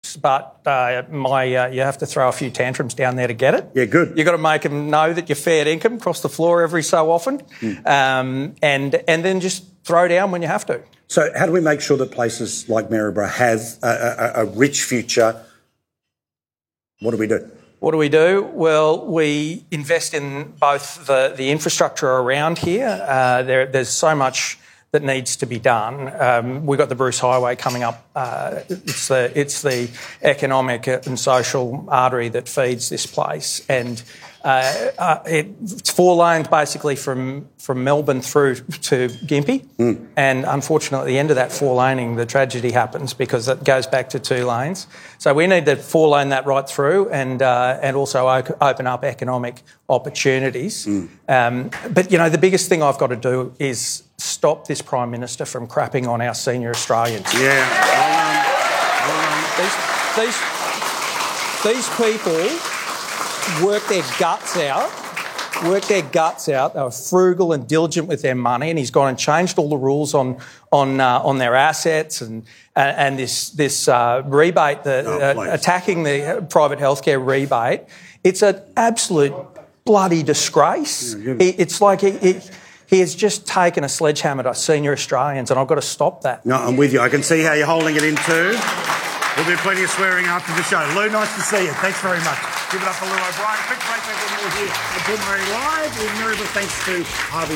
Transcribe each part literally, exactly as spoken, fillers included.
risks, but uh, my uh, you have to throw a few tantrums down there to get it. Yeah, good. You've got to make them know that you're fair income across the floor every so often, mm. um, and and then just throw down when you have to. So how do we make sure that places like Maryborough have a, a, a rich future? What do we do? What do we do? Well, we invest in both the, the infrastructure around here. Uh, there, there's so much that needs to be done. Um, we've got the Bruce Highway coming up. Uh, it's the it's the economic and social artery that feeds this place, and uh, uh, it, it's four lanes basically from from Melbourne through to Gympie. Mm. And unfortunately, at the end of that four laning, the tragedy happens because it goes back to two lanes. So we need to four lane that right through, and uh, and also open up economic opportunities. Mm. Um, but you know, the biggest thing I've got to do is stop this Prime Minister from crapping on our senior Australians. Yeah. Well, um, well, um, these, these, these people work their guts out, work their guts out. They were frugal and diligent with their money, and he's gone and changed all the rules on on uh, on their assets and and, and this this uh, rebate, the oh, uh, attacking the private healthcare rebate. It's an absolute bloody disgrace. Yeah, it, it's like it. it He has just taken a sledgehammer to senior Australians, and I've got to stop that. No, I'm with you. I can see how you're holding it in too. There'll be plenty of swearing after the show. Lou, nice to see you. Thanks very much. Give it up for Lou O'Brien. Quick break back with more here at Paul Murray Live in Maryborough, thanks to Harvey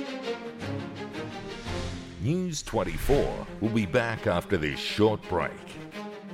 Norman. News twenty-four will be back after this short break.